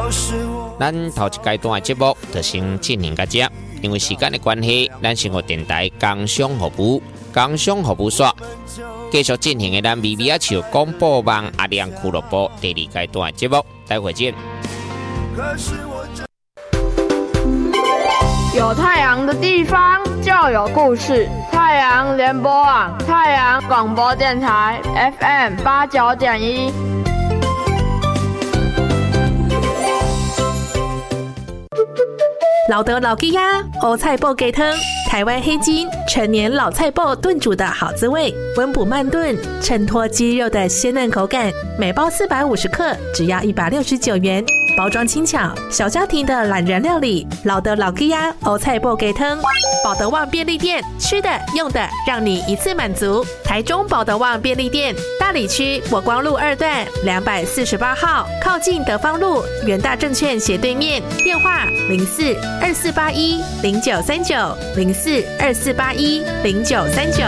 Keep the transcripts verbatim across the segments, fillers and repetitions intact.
咱头一阶段的节目就先进行到这，因为时间的关系，咱生活电台工商服务、工商服务所继续进行的咱微微笑广播网阿亮俱乐部第二阶段的节目，待会见。 有太阳的地方就有故事。太阳联播网，太阳广播电台 F M 八九点一。 老德老鸡鸭欧菜脯鸡汤，台湾黑金陈年老菜脯炖煮的好滋味，温补慢炖，衬托鸡肉的鲜嫩口感。每包四百五十克，只要一百六十九元。包装轻巧，小家庭的懒人料理。老德老鸡鸭欧菜脯鸡汤，保德旺便利店，吃的用的让你一次满足。台中保德旺便利店，大里区国光路二段两百四十八号，靠近德芳路元大证券斜对面。电话零四二四八一零九三九零四二四八一零九三九。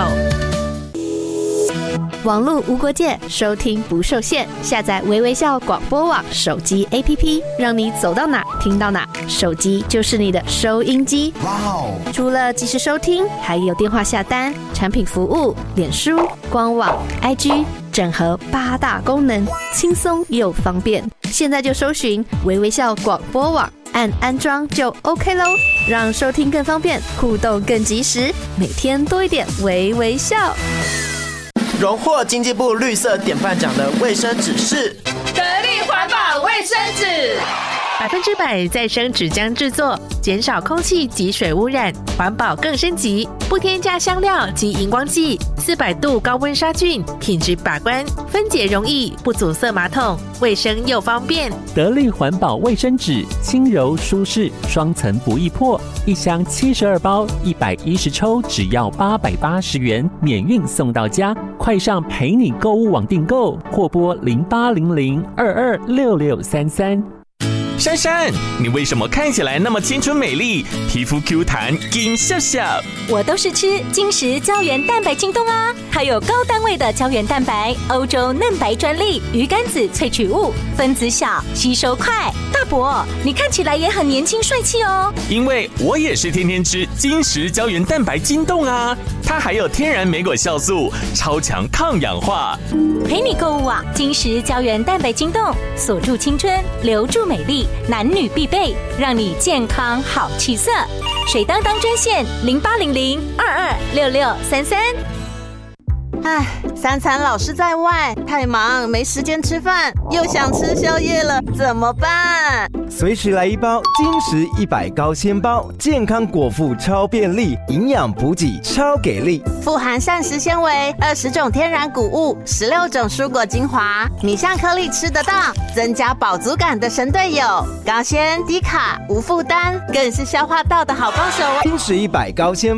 网络无国界，收听不受限。下载微微笑广播网手机 A P P， 让你走到哪听到哪，手机就是你的收音机。哇哦！除了即时收听，还有电话下单、产品服务、脸书、官网、I G， 整合八大功能，轻松又方便。现在就搜寻微微笑广播网，按安装就 OK 咯，让收听更方便，互动更及时，每天多一点微微笑。 荣获经济部绿色典范奖的卫生纸是得力环保卫生纸， 百分之百再生纸浆制作，减少空气及水污染，环保更升级，不添加香料及荧光剂，四百度高温杀菌，品质把关，分解容易，不阻塞马桶，卫生又方便。 得力环保卫生纸，轻柔舒适，双层不易破，一箱七十二包，一百一十抽，只要八百八十元，免运送到家。快上陪你购物网订购，或拨零八零零二二六六三三。 珊珊，你为什么看起来那么青春美丽，皮肤 Q 弹，金笑笑？ 我都是吃金石胶原蛋白晶冻啊，它有高单位的胶原蛋白，欧洲嫩白专利，鱼肝子萃取物，分子小，吸收快。大伯，你看起来也很年轻帅气哦。 因为我也是天天吃金石胶原蛋白晶冻啊，它还有天然莓果酵素，超强抗氧化。 陪你购物啊，金石胶原蛋白晶冻，锁住青春，留住美丽。男女必备，让你健康好气色。水当当专线零八零零二二六六三三。 唉，三餐老是在外，太忙没时间吃饭，又想吃宵夜了，怎么办？ 随时来一包金石一百高纤包，健康果腹超便利，营养补给超给力， 富含膳食纤维，二十种天然谷物，十六种蔬果精华，你像颗粒吃得到，增加饱足感的神队友，高纤低卡无负担，更是消化道的好帮手。 金石一百高纤